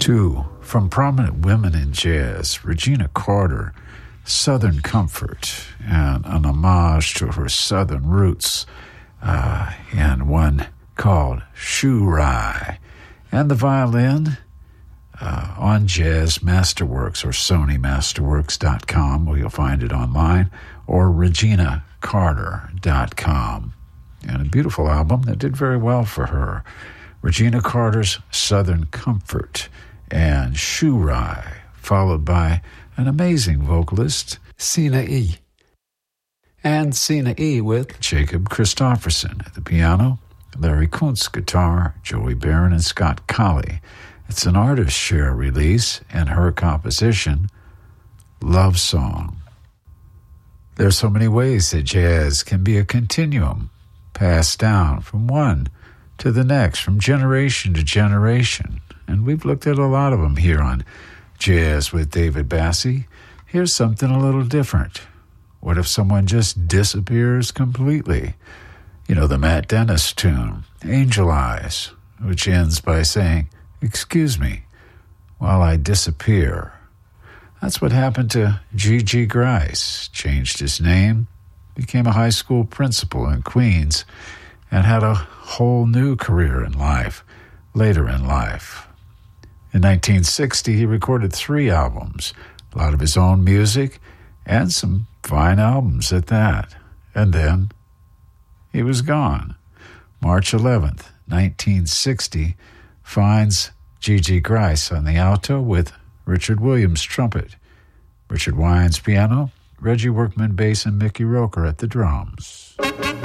Two, from prominent women in jazz, Regina Carter, Southern Comfort, and an homage to her Southern roots, and one called Shoe Rye. And the violin on Jazz Masterworks or SonyMasterworks.com, where you'll find it online, or ReginaCarter.com. And a beautiful album that did very well for her. Regina Carter's Southern Comfort and Shoe Rye, followed by an amazing vocalist, Sina E. And Sina E with Jacob Christofferson at the piano, Larry Kuntz guitar, Joey Barron and Scott Colley. It's an artist share release and her composition, Love Song. There's so many ways that jazz can be a continuum, passed down from one to the next, from generation to generation. And we've looked at a lot of them here on Jazz with David Bassie. Here's something a little different. What if someone just disappears completely? You know, the Matt Dennis tune, Angel Eyes, which ends by saying, "Excuse me, while I disappear." That's what happened to G.G. Grice. Changed his name, became a high school principal in Queens, and had a whole new career in life, later in life. In 1960, he recorded 3 albums, a lot of his own music, and some fine albums at that. And then he was gone. March 11th, 1960, finds G.G. Grice on the alto with Richard Williams trumpet, Richard Wines piano, Reggie Workman bass, and Mickey Roker at the drums.